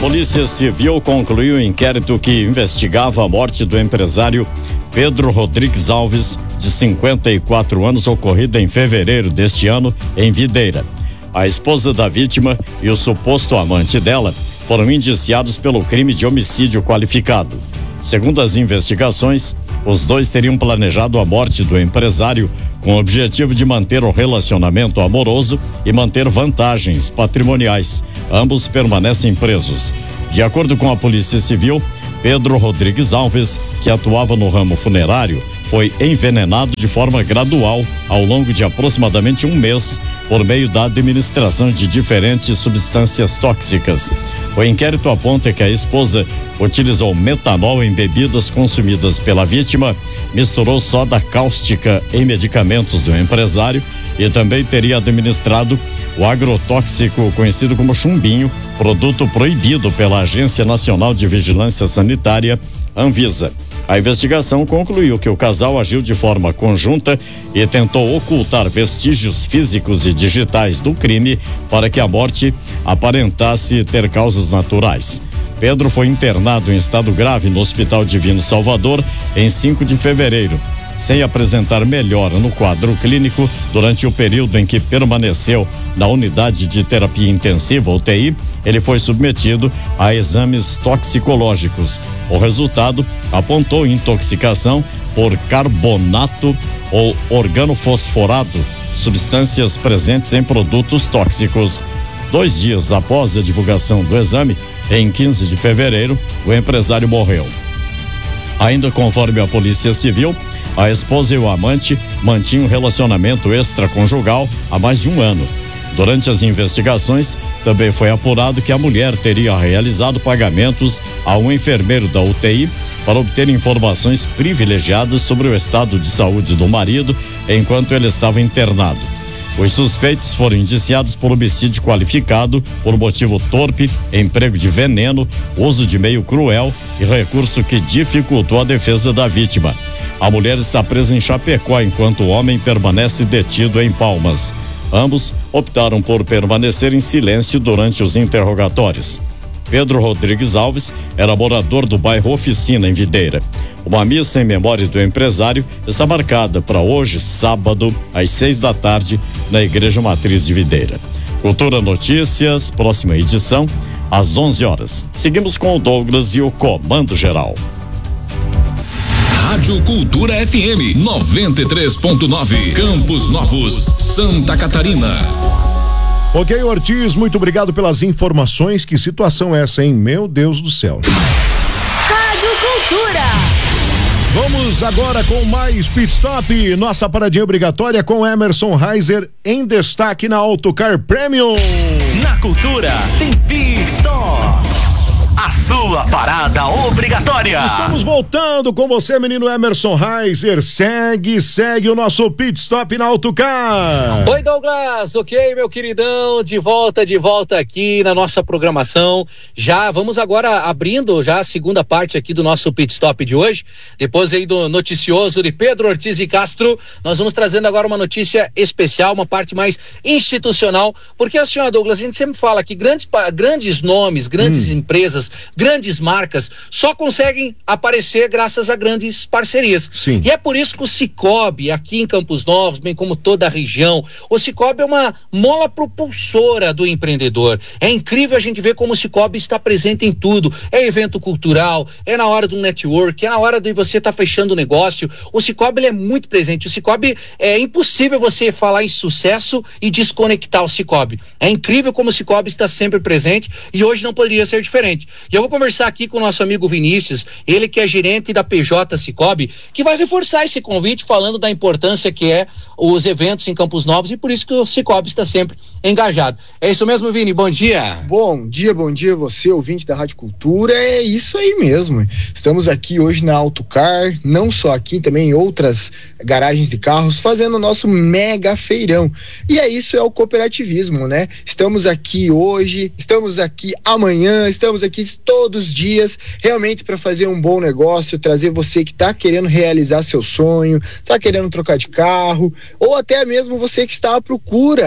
Polícia Civil concluiu o inquérito que investigava a morte do empresário Pedro Rodrigues Alves, de 54 anos, ocorrida em fevereiro deste ano em Videira. A esposa da vítima e o suposto amante dela foram indiciados pelo crime de homicídio qualificado. Segundo as investigações, os dois teriam planejado a morte do empresário com o objetivo de manter o relacionamento amoroso e manter vantagens patrimoniais. Ambos permanecem presos. De acordo com a Polícia Civil, Pedro Rodrigues Alves, que atuava no ramo funerário, foi envenenado de forma gradual ao longo de aproximadamente um mês por meio da administração de diferentes substâncias tóxicas. O inquérito aponta que a esposa utilizou metanol em bebidas consumidas pela vítima, misturou soda cáustica em medicamentos do empresário e também teria administrado o agrotóxico conhecido como chumbinho, produto proibido pela Agência Nacional de Vigilância Sanitária, Anvisa. A investigação concluiu que o casal agiu de forma conjunta e tentou ocultar vestígios físicos e digitais do crime para que a morte aparentasse ter causas naturais. Pedro foi internado em estado grave no Hospital Divino Salvador em 5 de fevereiro, sem apresentar melhora no quadro clínico durante o período em que permaneceu na unidade de terapia intensiva, UTI. Ele foi submetido a exames toxicológicos. O resultado apontou intoxicação por carbonato ou organofosforado, substâncias presentes em produtos tóxicos. 2 dias após a divulgação do exame, em 15 de fevereiro, o empresário morreu. Ainda conforme a Polícia Civil, a esposa e o amante mantinham um relacionamento extraconjugal há mais de um ano. Durante as investigações, também foi apurado que a mulher teria realizado pagamentos a um enfermeiro da UTI para obter informações privilegiadas sobre o estado de saúde do marido enquanto ele estava internado. Os suspeitos foram indiciados por homicídio qualificado por motivo torpe, emprego de veneno, uso de meio cruel e recurso que dificultou a defesa da vítima. A mulher está presa em Chapecó enquanto o homem permanece detido em Palmas. Ambos optaram por permanecer em silêncio durante os interrogatórios. Pedro Rodrigues Alves era morador do bairro Oficina, em Videira. Uma missa em memória do empresário está marcada para hoje, sábado, às 6 da tarde, na Igreja Matriz de Videira. Cultura Notícias, próxima edição, às 11 horas. Seguimos com o Douglas e o Comando Geral. Rádio Cultura FM 93.9, Campos Novos, Santa Catarina. Ok, Ortiz, muito obrigado pelas informações. Que situação é essa, hein? Meu Deus do céu. Rádio Cultura. Vamos agora com mais Pit Stop, nossa paradinha obrigatória com Emerson Reiser em destaque na Autocar Premium. Na Cultura tem Pit Stop, a sua parada obrigatória. Estamos voltando com você, menino Emerson Reiser. Segue o nosso Pit Stop na Autocar. Oi, Douglas. Ok, meu queridão, de volta aqui na nossa programação. Já vamos agora abrindo já a segunda parte aqui do nosso Pit Stop de hoje. Depois aí do noticioso de Pedro Ortiz e Castro, nós vamos trazendo agora uma notícia especial, uma parte mais institucional, porque a senhora Douglas, a gente sempre fala que grandes nomes, grandes empresas, grandes marcas só conseguem aparecer graças a grandes parcerias. Sim. E é por isso que o Sicoob, aqui em Campos Novos, bem como toda a região, o Sicoob é uma mola propulsora do empreendedor. É incrível a gente ver como o Sicoob está presente em tudo. É evento cultural, é na hora do network, é na hora de você estar fechando o negócio. O Sicoob, ele é muito presente. O Sicoob, é impossível você falar em sucesso e desconectar o Sicoob. É incrível como o Sicoob está sempre presente e hoje não poderia ser diferente. E eu vou conversar aqui com o nosso amigo Vinícius, ele que é gerente da PJ Sicoob, que vai reforçar esse convite falando da importância que é os eventos em Campos Novos e por isso que o Sicoob está sempre engajado. É isso mesmo, Vini? Bom dia. Bom dia você, ouvinte da Rádio Cultura. É isso aí mesmo. Estamos aqui hoje na Autocar, não só aqui, também em outras garagens de carros, fazendo o nosso mega feirão. E isso é o cooperativismo, né? Estamos aqui hoje, estamos aqui amanhã, estamos aqui todos os dias, realmente para fazer um bom negócio, trazer você que está querendo realizar seu sonho, está querendo trocar de carro, ou até mesmo você que está à procura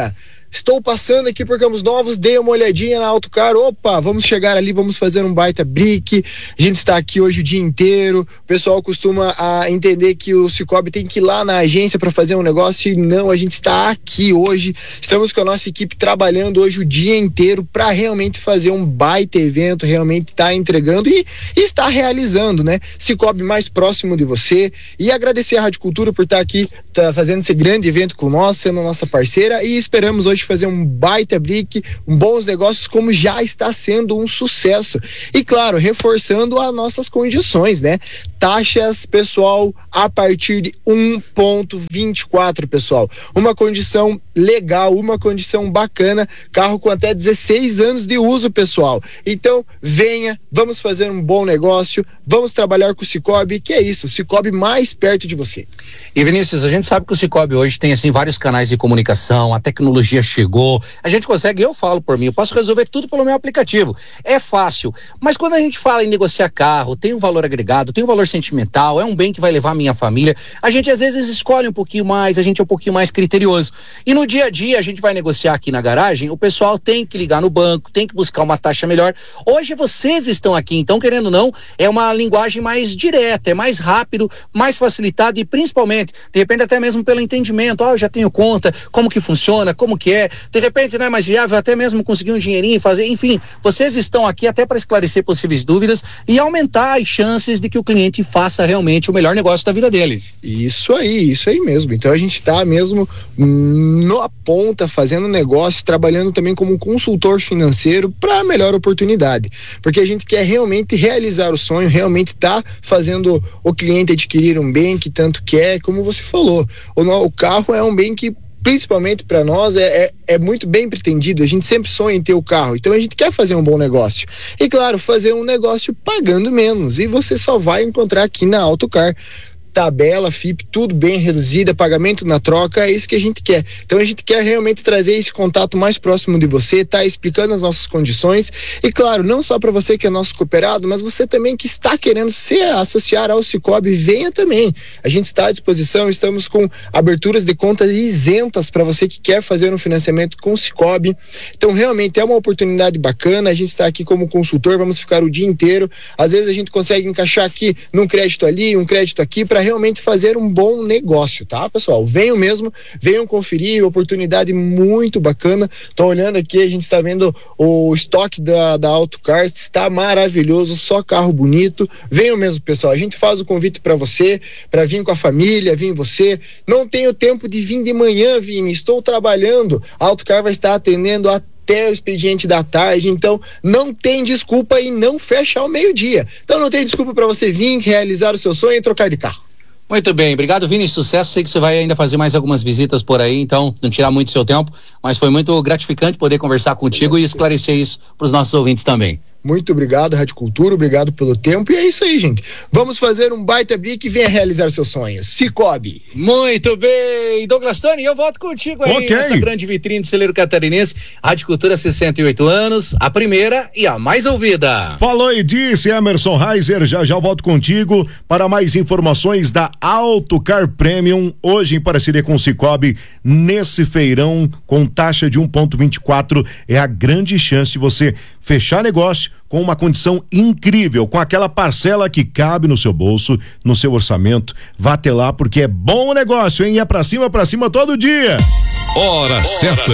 estou passando aqui por Campos Novos, dei uma olhadinha na Autocar, opa, vamos chegar ali, vamos fazer um baita brick, a gente está aqui hoje o dia inteiro, o pessoal costuma entender que o Cicobi tem que ir lá na agência para fazer um negócio, e não, a gente está aqui hoje, estamos com a nossa equipe trabalhando hoje o dia inteiro para realmente fazer um baita evento, realmente estar entregando e estar realizando, né? Cicobi mais próximo de você, e agradecer a Rádio Cultura por estar aqui, fazendo esse grande evento com nós, sendo nossa parceira, e esperamos hoje fazer um baita brick, bons negócios, como já está sendo um sucesso. E claro, reforçando as nossas condições, né? Taxas, pessoal, a partir de 1,24, pessoal. Uma condição legal, uma condição bacana, carro com até 16 anos de uso, pessoal. Então, venha, vamos fazer um bom negócio, vamos trabalhar com o Cicobi, que é isso, o Cicobi mais perto de você. E Vinícius, a gente sabe que o Cicobi hoje tem assim vários canais de comunicação, a tecnologia chegou, a gente consegue, eu falo por mim, eu posso resolver tudo pelo meu aplicativo, é fácil, mas quando a gente fala em negociar carro, tem um valor agregado, tem um valor sentimental, é um bem que vai levar a minha família, a gente às vezes escolhe um pouquinho mais, a gente é um pouquinho mais criterioso, e no dia a dia a gente vai negociar aqui na garagem, o pessoal tem que ligar no banco, tem que buscar uma taxa melhor. Hoje vocês estão aqui, então querendo ou não, é uma linguagem mais direta, é mais rápido, mais facilitado, e principalmente, de repente até mesmo pelo entendimento, eu já tenho conta, como que funciona, como que é, de repente não é mais viável até mesmo conseguir um dinheirinho e fazer, enfim, vocês estão aqui até para esclarecer possíveis dúvidas e aumentar as chances de que o cliente faça realmente o melhor negócio da vida dele. Isso aí mesmo. Então a gente está mesmo na ponta, fazendo negócio, trabalhando também como consultor financeiro para a melhor oportunidade, porque a gente quer realmente realizar o sonho, realmente tá fazendo o cliente adquirir um bem que tanto quer, como você falou, o carro é um bem que principalmente para nós é muito bem pretendido, a gente sempre sonha em ter o carro, então a gente quer fazer um bom negócio, e claro, fazer um negócio pagando menos, e você só vai encontrar aqui na Autocar. Tabela, FIP, tudo bem reduzida, pagamento na troca, é isso que a gente quer. Então a gente quer realmente trazer esse contato mais próximo de você, tá explicando as nossas condições, e claro, não só para você que é nosso cooperado, mas você também que está querendo se associar ao Cicobi, venha também. A gente está à disposição, estamos com aberturas de contas isentas para você que quer fazer um financiamento com o Cicobi. Então realmente é uma oportunidade bacana, a gente está aqui como consultor, vamos ficar o dia inteiro, às vezes a gente consegue encaixar aqui num crédito ali, um crédito aqui, para realmente fazer um bom negócio, tá, pessoal? Venham conferir, oportunidade muito bacana. Tô olhando aqui, a gente está vendo o estoque da Autocar, está maravilhoso, só carro bonito. Venham mesmo, pessoal, a gente faz o convite para você, para vir com a família, vir você. Não tenho tempo de vir de manhã, Vini, estou trabalhando. A Autocar vai estar atendendo até o expediente da tarde, então não tem desculpa e não fecha ao meio-dia. Então não tem desculpa para você vir realizar o seu sonho e trocar de carro. Muito bem, obrigado, Vini, sucesso, sei que você vai ainda fazer mais algumas visitas por aí, então não tirar muito seu tempo, mas foi muito gratificante poder conversar contigo e esclarecer isso para os nossos ouvintes também. Muito obrigado, Rádio Cultura, obrigado pelo tempo, e é isso aí, gente. Vamos fazer um baita brick e venha realizar seus sonhos. Cicobi. Muito bem, Douglas Tony, eu volto contigo aí nessa grande vitrine do celeiro catarinense, Rádio Cultura, 68 anos, a primeira e a mais ouvida. Falou e disse, Emerson Reiser, já volto contigo para mais informações da Autocar Premium, hoje em parceria com o Cicobi, nesse feirão com taxa de 1,24, é a grande chance de você fechar negócio com uma condição incrível, com aquela parcela que cabe no seu bolso, no seu orçamento. Vá até lá porque é bom negócio, hein? É pra cima todo dia. Hora certa.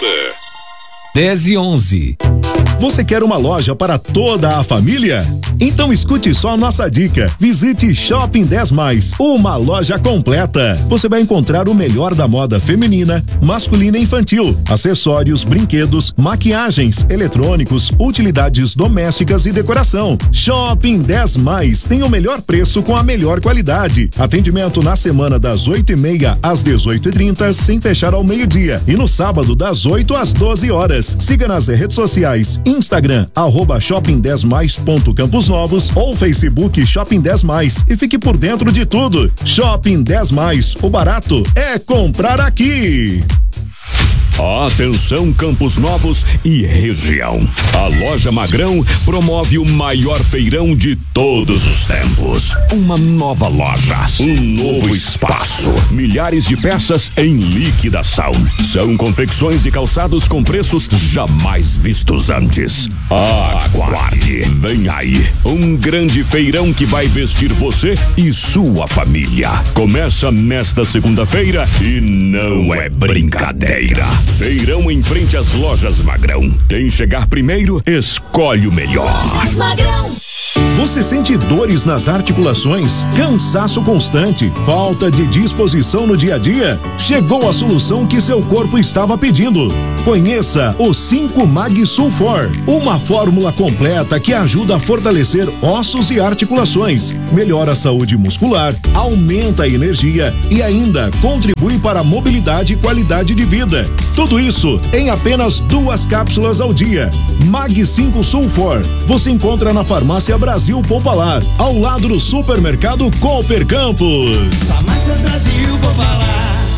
10:11. Você quer uma loja para toda a família? Então escute só a nossa dica. Visite Shopping 10 Mais, uma loja completa. Você vai encontrar o melhor da moda feminina, masculina e infantil, acessórios, brinquedos, maquiagens, eletrônicos, utilidades domésticas e decoração. Shopping 10 Mais tem o melhor preço com a melhor qualidade. Atendimento na semana das 8h30 às 18h30, sem fechar ao meio-dia, e no sábado das 8 às 12 horas. Siga nas redes sociais, Instagram, @shopping10mais.Campos Novos ou Facebook Shopping 10 Mais, e fique por dentro de tudo. Shopping 10 Mais, o barato é comprar aqui. Atenção, Campos Novos e região. A Loja Magrão promove o maior feirão de todos os tempos. Uma nova loja, um novo espaço, milhares de peças em liquidação. São confecções e calçados com preços jamais vistos antes. Aguarde, vem aí, um grande feirão que vai vestir você e sua família. Começa nesta segunda-feira e não é brincadeira. Feirão em frente às Lojas Magrão. Quem chegar primeiro, escolhe o melhor. Você sente dores nas articulações, cansaço constante, falta de disposição no dia a dia? Chegou a solução que seu corpo estava pedindo. Conheça o 5 Mag Sulfor, uma fórmula completa que ajuda a fortalecer ossos e articulações, melhora a saúde muscular, aumenta a energia e ainda contribui para a mobilidade e qualidade de vida. Tudo isso em apenas 2 cápsulas ao dia. Mag 5 Sulfor, você encontra na Farmácia Brasil Popular, ao lado do supermercado Cooper Campos. Farmácias Brasil Popular.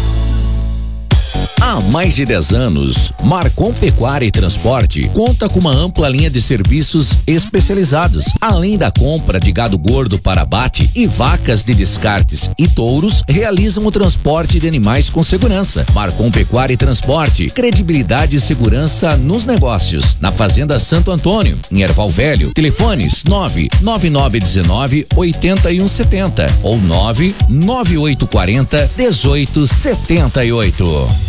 Há mais de 10 anos, Marcon Pecuária e Transporte conta com uma ampla linha de serviços especializados. Além da compra de gado gordo para abate e vacas de descartes e touros, realizam o transporte de animais com segurança. Marcon Pecuária e Transporte, credibilidade e segurança nos negócios. Na Fazenda Santo Antônio, em Erval Velho, telefones 99919-8170 ou 99840-1878.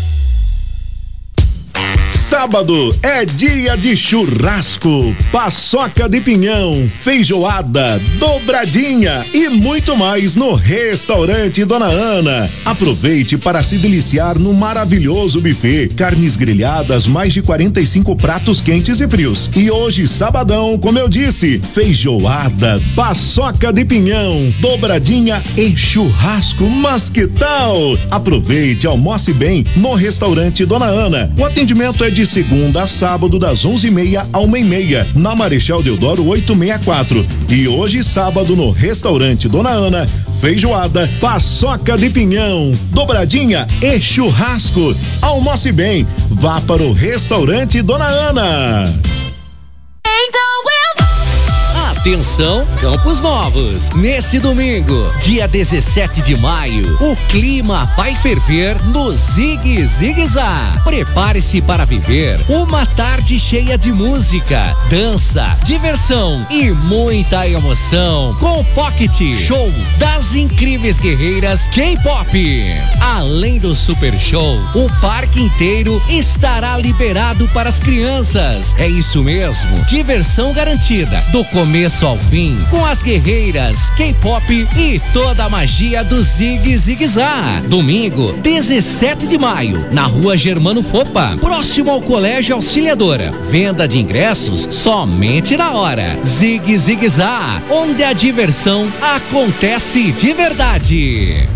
Sábado é dia de churrasco, paçoca de pinhão, feijoada, dobradinha e muito mais no Restaurante Dona Ana. Aproveite para se deliciar no maravilhoso buffet, carnes grelhadas, mais de 45 pratos quentes e frios. E hoje, sabadão, como eu disse, feijoada, paçoca de pinhão, dobradinha e churrasco. Mas que tal? Aproveite, almoce bem no Restaurante Dona Ana. O atendimento é de segunda a sábado das 11h30 à 1h30 na Marechal Deodoro 864. E hoje, sábado, no Restaurante Dona Ana, feijoada, paçoca de pinhão, dobradinha e churrasco. Almoce bem, vá para o Restaurante Dona Ana. Atenção, Campos Novos. Nesse domingo, dia 17 de maio, o clima vai ferver no Zig Zig Zá. Prepare-se para viver uma tarde cheia de música, dança, diversão e muita emoção com o Pocket Show das incríveis guerreiras K-Pop. Além do Super Show, o parque inteiro estará liberado para as crianças. É isso mesmo, diversão garantida do começo ao fim, com as guerreiras K-Pop e toda a magia do Zig Zig Zá. Domingo, 17 de maio, na Rua Germano Fopa, próximo ao Colégio Auxiliadora. Venda de ingressos somente na hora. Zig Zig Zá, onde a diversão acontece de verdade.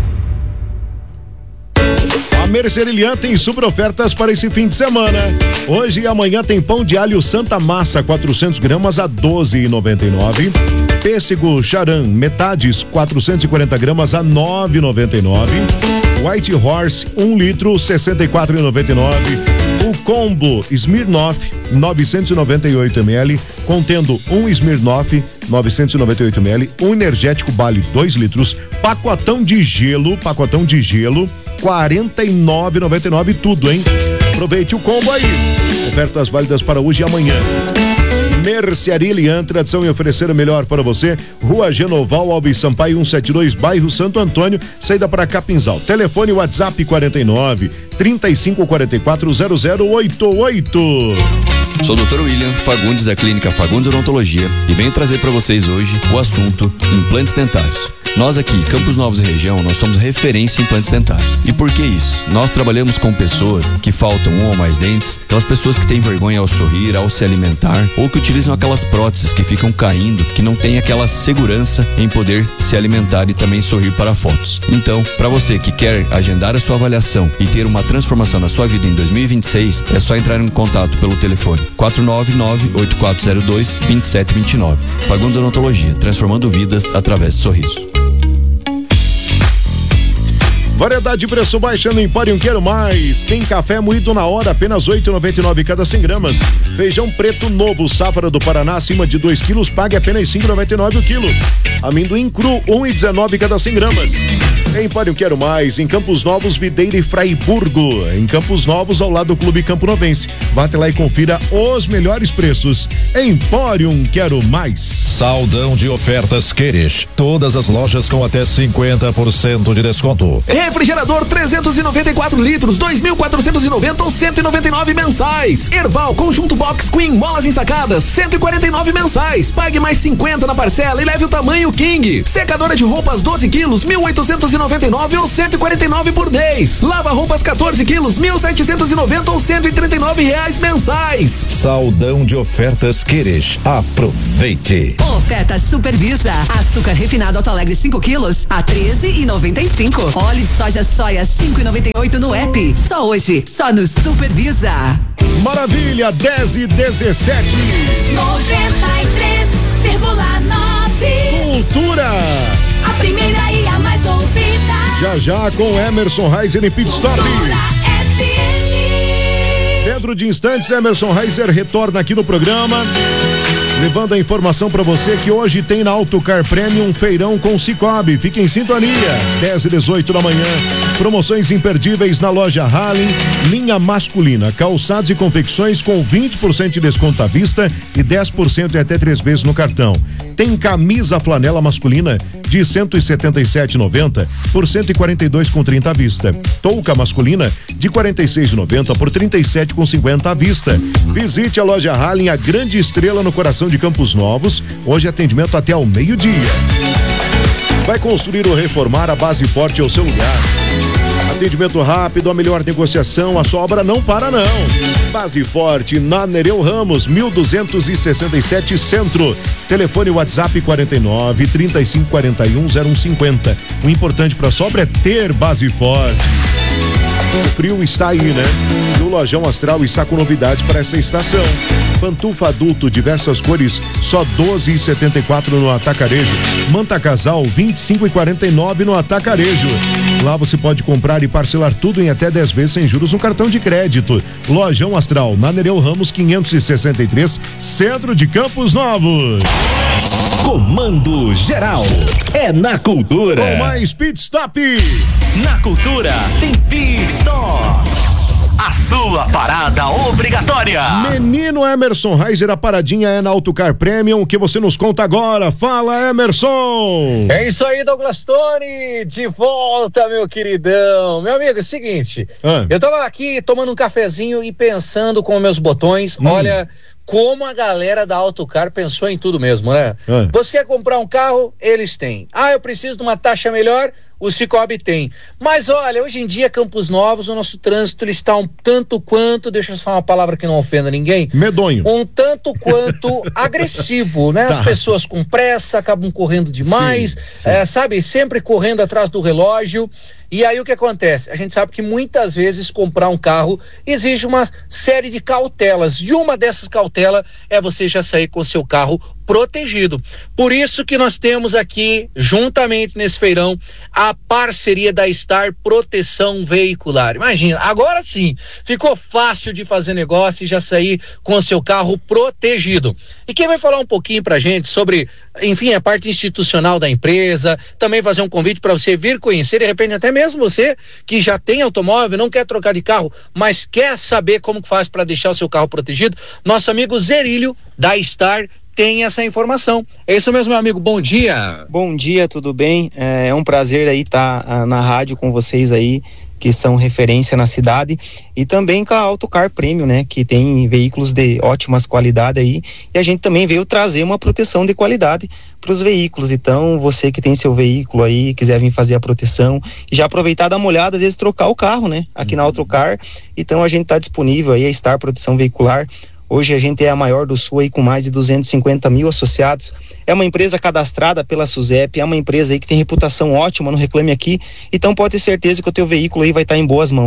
A Mercerilian tem super ofertas para esse fim de semana. Hoje e amanhã tem pão de alho Santa Massa 400 gramas a R$12,99. Pêssego Charan metades 440 gramas a R$9,99. White Horse 1 litro 64,99. O combo Smirnoff 998 ml contendo um Smirnoff 998 ml, um energético Bali 2 litros, pacotão de gelo R$49,99 tudo, hein? Aproveite o combo aí. Ofertas válidas para hoje e amanhã. Mercearia Lian, tradição em oferecer o melhor para você. Rua Genoval Alves Sampaio 172, bairro Santo Antônio, saída para Capinzal. Telefone WhatsApp 49-3544-0088. Sou o Dr. William Fagundes da Clínica Fagundes Odontologia e venho trazer para vocês hoje o assunto implantes dentários. Nós aqui, Campos Novos e região, nós somos referência em implantes dentários. E por que isso? Nós trabalhamos com pessoas que faltam um ou mais dentes, aquelas pessoas que têm vergonha ao sorrir, ao se alimentar, ou que utilizam aquelas próteses que ficam caindo, que não tem aquela segurança em poder se alimentar e também sorrir para fotos. Então, para você que quer agendar a sua avaliação e ter uma transformação na sua vida em 2026, é só entrar em contato pelo telefone 499-8402-2729. Fagundes Odontologia, transformando vidas através de sorriso. Variedade de preço baixa no Empório Quero Mais. Tem café moído na hora, apenas R$ 8,99 cada 100 gramas. Feijão preto novo, safra do Paraná, acima de 2 quilos, pague apenas R$ 5,99 o quilo. Amendoim cru, R$ 1,19 cada 100 gramas. Empório Quero Mais, em Campos Novos, Videira e Fraiburgo. Em Campos Novos, ao lado do Clube Campo Novense. Vá até lá e confira os melhores preços. Empório Quero Mais. Saldão de ofertas Queres. Todas as lojas com até 50% de desconto. Refrigerador 394 litros, 2.490 ou 199 mensais. Erval Conjunto Box Queen, molas ensacadas, 149 mensais. Pague mais 50 na parcela e leve o tamanho King. Secadora de roupas 12 quilos, 1.899 ou 149 por mês. Lava roupas 14 quilos, 1.790 ou 139 reais mensais. Saldão de ofertas Queres. Aproveite. Oferta Supervisa. Açúcar refinado Alto Alegre 5 quilos a R$13,95. Óleo de soja 5,98 no app. Só hoje, só no Supervisa. Maravilha, 10h17. 93,9. Cultura. A primeira e a mais ouvida. Já com Emerson Reiser em Pit Stop. Dentro de instantes, Emerson Reiser retorna aqui no programa, levando a informação para você que hoje tem na Autocar Premium um feirão com Cicobi. Fique em sintonia, 10h18 da manhã. Promoções imperdíveis na loja Harley, linha masculina, calçados e confecções com 20% de desconto à vista e 10% e até 3 vezes no cartão. Tem camisa flanela masculina de R$ 177,90 por R$ 142,30 à vista. Touca masculina de R$ 46,90 por R$ 37,50 à vista. Visite a loja Harley, a grande estrela no coração de Campos Novos. Hoje atendimento até ao meio-dia. Vai construir ou reformar, a Base Forte é o seu lugar. Atendimento rápido, a melhor negociação, a sua obra não para não. Base Forte, na Nereu Ramos, 1267 Centro. Telefone WhatsApp 49 35 41 0150. O importante para a sua obra é ter Base Forte. O frio está aí, né? E o Lojão Astral está com novidades para essa estação. Pantufa adulto, diversas cores, só R$12,74 no Atacarejo. Manta casal, R$25,49 no Atacarejo. Lá você pode comprar e parcelar tudo em até 10 vezes sem juros no cartão de crédito. Lojão Astral, na Nereu Ramos 563, Centro de Campos Novos. Comando Geral é na Cultura. Com mais Pit Stop. Na Cultura tem Pit Stop. A sua parada obrigatória. Menino Emerson Reiser, a paradinha é na Autocar Premium, que você nos conta agora. Fala, Emerson! É isso aí, Douglas Tony, de volta, meu queridão. Meu amigo, é o seguinte, eu tava aqui tomando um cafezinho e pensando com meus botões, olha como a galera da Autocar pensou em tudo mesmo, né? Você quer comprar um carro? Eles têm. Eu preciso de uma taxa melhor? O Cicobi tem. Mas olha, hoje em dia, Campos Novos, o nosso trânsito ele está um tanto quanto, deixa eu só uma palavra que não ofenda ninguém. Medonho. Um tanto quanto agressivo, né? As pessoas com pressa acabam correndo demais, sabe? Sempre correndo atrás do relógio. E aí o que acontece? A gente sabe que muitas vezes comprar um carro exige uma série de cautelas. E uma dessas cautelas é você já sair com o seu carro protegido. Por isso que nós temos aqui, juntamente nesse feirão, a parceria da Star Proteção Veicular. Imagina, agora sim, ficou fácil de fazer negócio e já sair com o seu carro protegido. E quem vai falar um pouquinho pra gente sobre, enfim, a parte institucional da empresa, também fazer um convite para você vir conhecer, de repente até mesmo você que já tem automóvel, não quer trocar de carro, mas quer saber como que faz para deixar o seu carro protegido, nosso amigo Zerílio da Star tem essa informação. É isso mesmo, meu amigo, bom dia. Bom dia, tudo bem? É um prazer aí estar na rádio com vocês aí, que são referência na cidade, e também com a Autocar Premium, né, que tem veículos de ótimas qualidades aí, e a gente também veio trazer uma proteção de qualidade para os veículos. Então, você que tem seu veículo aí, quiser vir fazer a proteção e já aproveitar, dar uma olhada, às vezes trocar o carro, né, aqui na Autocar, então a gente está disponível aí, a Star Proteção Veicular. Hoje a gente é a maior do Sul aí, com mais de 250 mil associados. É uma empresa cadastrada pela SUSEP, é uma empresa aí que tem reputação ótima no Reclame Aqui. Então pode ter certeza que o teu veículo aí vai estar em boas mãos.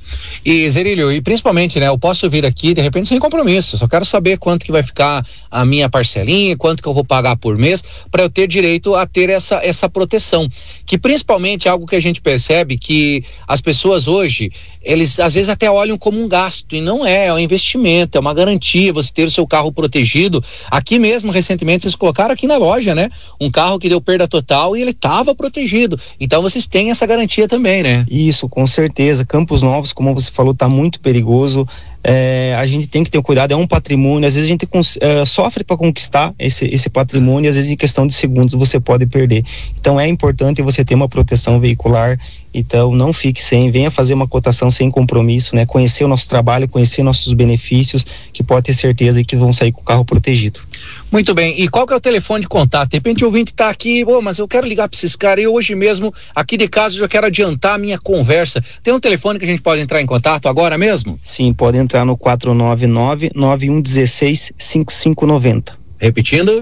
E Zerílio, e principalmente, né, eu posso vir aqui de repente sem compromisso, só quero saber quanto que vai ficar a minha parcelinha, quanto que eu vou pagar por mês, para eu ter direito a ter essa proteção, que principalmente é algo que a gente percebe que as pessoas hoje, eles às vezes até olham como um gasto, e não é um investimento, é uma garantia você ter o seu carro protegido. Aqui mesmo, recentemente, vocês colocaram aqui na loja, né, um carro que deu perda total e ele estava protegido, então vocês têm essa garantia também, né? Isso, com certeza. Campos Novos, como você falou, tá muito perigoso. A gente tem que ter cuidado, é um patrimônio, às vezes a gente sofre para conquistar esse patrimônio, às vezes em questão de segundos você pode perder. Então é importante você ter uma proteção veicular, então não fique sem, venha fazer uma cotação sem compromisso, né? Conhecer o nosso trabalho, conhecer nossos benefícios, que pode ter certeza que vão sair com o carro protegido. Muito bem, e qual que é o telefone de contato? De repente o ouvinte tá aqui, mas eu quero ligar para esses caras, eu hoje mesmo, aqui de casa, eu já quero adiantar a minha conversa. Tem um telefone que a gente pode entrar em contato agora mesmo? Sim, pode entrar no 499-9116-5590. Repetindo?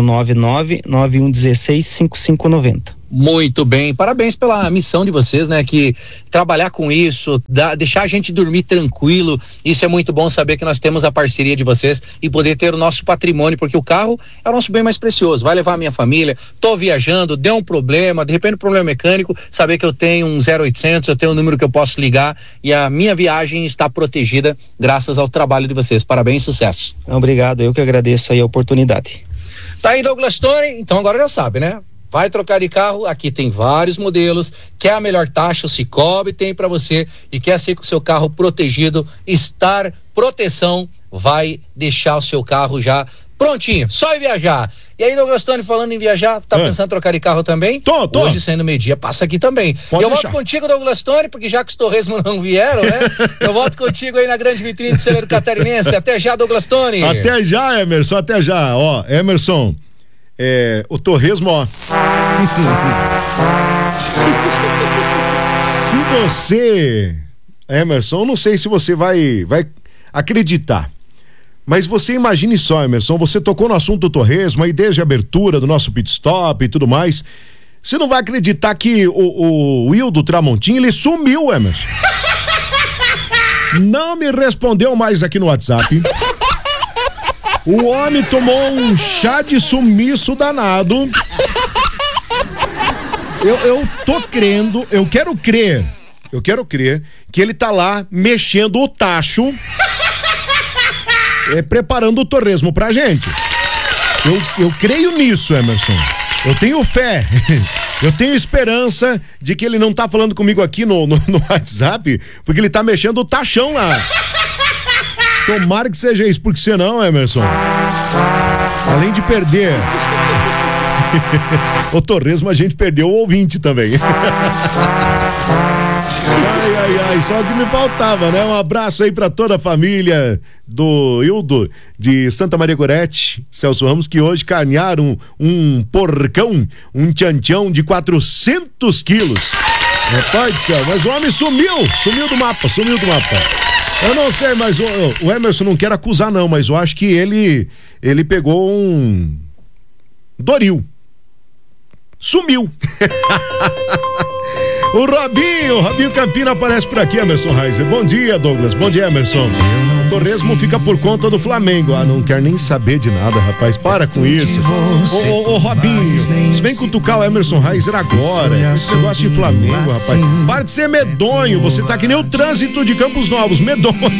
499-9116-5590. Muito bem, parabéns pela missão de vocês, né, que trabalhar com isso, deixar a gente dormir tranquilo, isso é muito bom saber que nós temos a parceria de vocês e poder ter o nosso patrimônio, porque o carro é o nosso bem mais precioso, vai levar a minha família, tô viajando, deu um problema, de repente um problema mecânico, saber que eu tenho um 0800, eu tenho um número que eu posso ligar e a minha viagem está protegida graças ao trabalho de vocês, parabéns, sucesso. Obrigado, eu que agradeço aí a oportunidade. Tá aí, Douglas Tony, então agora já sabe, né? Vai trocar de carro, aqui tem vários modelos, quer a melhor taxa, o Cicobi tem para você e quer ser com o seu carro protegido, Star Proteção vai deixar o seu carro já prontinho, só ir viajar. E aí, Douglas Tony, falando em viajar, tá pensando em trocar de carro também? Tô. Hoje, saindo meio-dia, passa aqui também. Pode eu deixar. volto contigo, Douglas Tony, porque já que os Torresmo não vieram, né? Eu volto contigo aí na grande vitrine do celeiro catarinense. Até já, Douglas Tony. Até já, Emerson, até já. Ó, Emerson, o Torresmo, ó. Se você, Emerson, eu não sei se você vai acreditar, mas você imagine só, Emerson, você tocou no assunto do Torresmo aí desde a abertura do nosso pit stop e tudo mais. Você não vai acreditar que o Will do Tramontim, ele sumiu, Emerson. Não me respondeu mais aqui no WhatsApp. O homem tomou um chá de sumiço danado. Eu tô crendo, eu quero crer que ele tá lá mexendo o tacho, preparando o Torresmo pra gente. Eu creio nisso, Emerson. Eu tenho fé. Eu tenho esperança de que ele não tá falando comigo aqui no WhatsApp, porque ele tá mexendo o tachão lá. Tomara que seja isso, porque senão, Emerson, além de perder o Torresmo, a gente perdeu o ouvinte também. Ai, só o que me faltava, né? Um abraço aí pra toda a família do Hildo de Santa Maria Gorete, Celso Ramos, que hoje carnearam um porcão, um tchan-tchão de 400 quilos. Rapaz do céu, mas o homem sumiu do mapa. Eu não sei, mas o Emerson não quer acusar não, mas eu acho que ele pegou um Doril. Sumiu. O Robinho Campina aparece por aqui, Emerson Reiser. Bom dia, Douglas. Bom dia, Emerson. O Torresmo fica por conta do Flamengo. Não quer nem saber de nada, rapaz. Para com isso. Ô, Robinho, você vem cutucar o Emerson Reiser agora. Esse negócio de Flamengo, rapaz. Para de ser medonho. Você tá que nem o trânsito de Campos Novos, medonho.